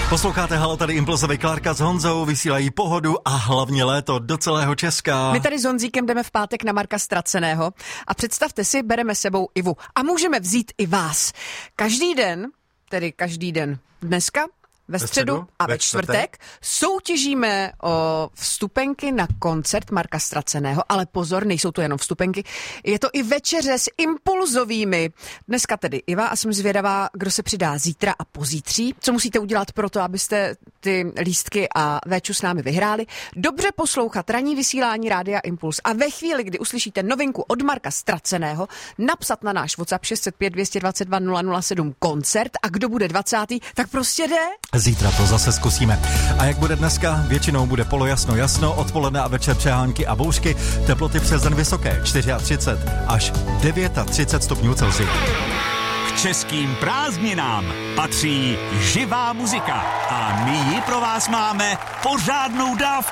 Posloucháte Halo, tady Impulsový Klárka s Honzou, vysílají pohodu a hlavně léto do celého Česka. My tady s Honzíkem jdeme v pátek na Marka Ztraceného a představte si, bereme sebou Ivu a můžeme vzít i vás. Každý den, dneska, ve středu a ve čtvrtek soutěžíme o vstupenky na koncert Marka Ztraceného, ale pozor, nejsou to jenom vstupenky, je to i večeře s impulzovými. Dneska tedy Iva a jsem zvědavá, kdo se přidá zítra a pozítří. Co musíte udělat pro to, abyste ty lístky a véču s námi vyhráli? Dobře poslouchat ranní vysílání Rádia Impuls a ve chvíli, kdy uslyšíte novinku od Marka Ztraceného, napsat na náš WhatsApp 605 222 007 koncert a kdo bude 20., tak prostě jde. Zítra to zase zkusíme. A jak bude dneska? Většinou bude polojasno jasno, odpoledne a večer přehánky a bouřky, teploty přes den vysoké, 34 až 39 stupňů Celsia. K českým prázdninám patří živá muzika a my ji pro vás máme pořádnou dávku.